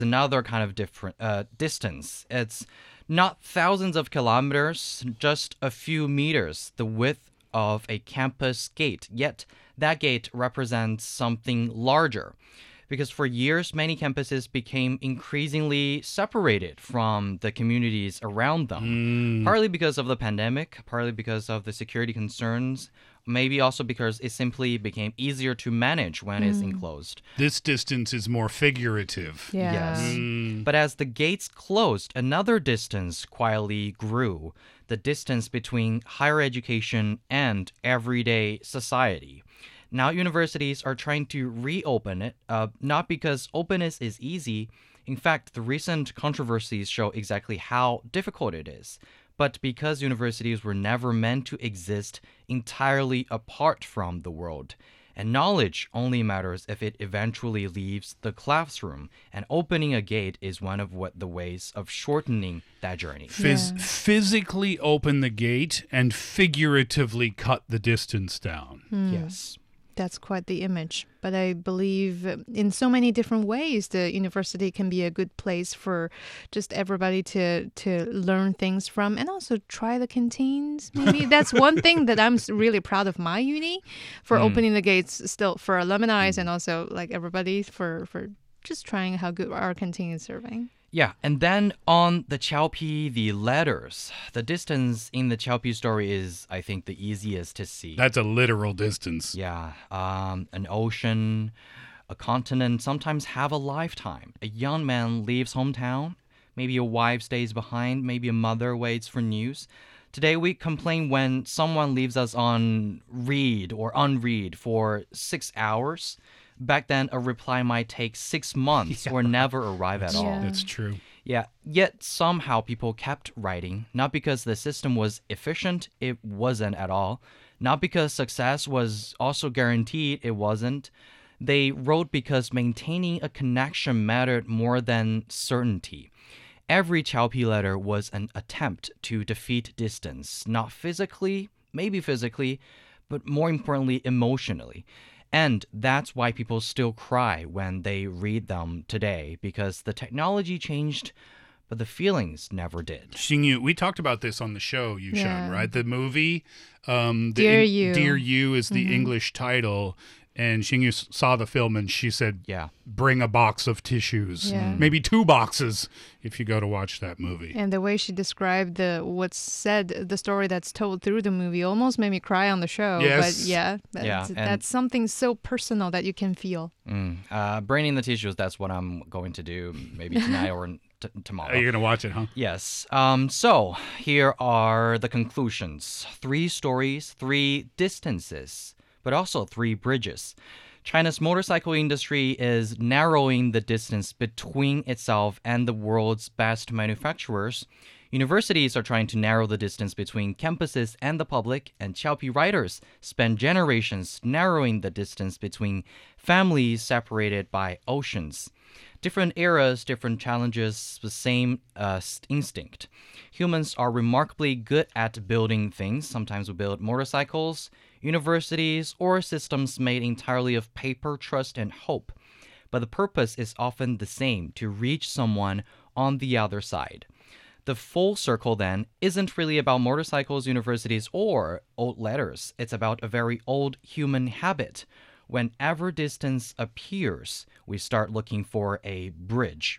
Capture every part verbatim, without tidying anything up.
another kind of different uh, distance. It's not thousands of kilometers, just a few meters, the width of a campus gate. Yet that gate represents something larger. Because for years, many campuses became increasingly separated from the communities around them. Partly because of the pandemic, partly because of the security concerns, maybe also because it simply became easier to manage when it's enclosed. This distance is more figurative. Yeah. Yes. But as the gates closed, another distance quietly grew, the distance between higher education and everyday society. Now universities are trying to reopen it, uh, not because openness is easy. In fact, the recent controversies show exactly how difficult it is. But because universities were never meant to exist entirely apart from the world. And knowledge only matters if it eventually leaves the classroom. And opening a gate is one of what the ways of shortening that journey. Phys- Yeah. Physically open the gate and figuratively cut the distance down. Yes. That's quite the image. But I believe in so many different ways, the university can be a good place for just everybody to to learn things from and also try the canteens. Maybe that's one thing that I'm really proud of my uni for opening the gates still for alumni and also like everybody for, for just trying how good our canteen is serving. Yeah, and then on the Chao-Pi, the letters. The distance in the Chao-Pi story is, I think, the easiest to see. That's a literal distance. Yeah, um, an ocean, a continent sometimes have a lifetime. A young man leaves hometown. Maybe a wife stays behind. Maybe a mother waits for news. Today we complain when someone leaves us on read or unread for six hours. Back then, a reply might take six months or never arrive at all. Yeah. That's true. Yeah, yet somehow people kept writing, not because the system was efficient, it wasn't at all. Not because success was also guaranteed, it wasn't. They wrote because maintaining a connection mattered more than certainty. Every Chao-Pi letter was an attempt to defeat distance, not physically, maybe physically, but more importantly, emotionally. And that's why people still cry when they read them today, because the technology changed, but the feelings never did. Xingyu, we talked about this on the show, Yushan, Yeah. right? The movie, um, the Dear Eng- You. Dear You is the English title. And Xingyu s- saw the film and she said, Yeah. bring a box of tissues. Yeah. Maybe two boxes if you go to watch that movie. And the way she described the what's said, the story that's told through the movie almost made me cry on the show. Yes. But yeah, that's, Yeah, and- that's something so personal that you can feel. Mm. Uh, braining the tissues, that's what I'm going to do maybe tonight or t- tomorrow. Are you going to watch it, huh? Yes. Um, so here are the conclusions. Three stories, three distances, but also three bridges. China's motorcycle industry is narrowing the distance between itself and the world's best manufacturers. Universities are trying to narrow the distance between campuses and the public, and Chao-Pi writers spend generations narrowing the distance between families separated by oceans. Different eras, different challenges, the same uh, s- instinct. Humans are remarkably good at building things. Sometimes we build motorcycles, universities, or systems made entirely of paper, trust, and hope. But the purpose is often the same, to reach someone on the other side. The full circle, then, isn't really about motorcycles, universities, or old letters. It's about a very old human habit. Whenever distance appears, we start looking for a bridge.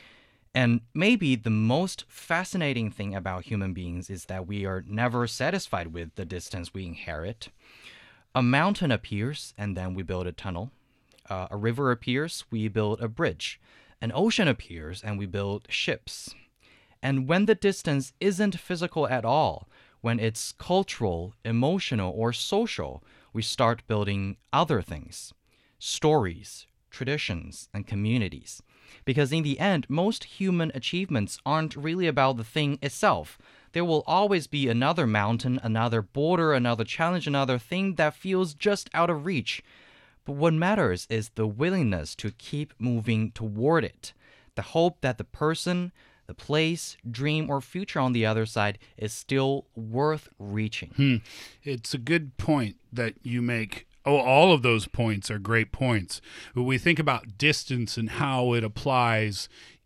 And maybe the most fascinating thing about human beings is that we are never satisfied with the distance we inherit. A mountain appears, and then we build a tunnel. Uh, a river appears, we build a bridge. An ocean appears, and we build ships. And when the distance isn't physical at all, when it's cultural, emotional, or social, we start building other things. Stories, traditions, and communities. Because in the end, most human achievements aren't really about the thing itself. There will always be another mountain, another border, another challenge, another thing that feels just out of reach. But what matters is the willingness to keep moving toward it. The hope that the person, the place, dream, or future on the other side is still worth reaching. Hmm. It's a good point that you make Oh, all of those points are great points. When we think about distance and how it applies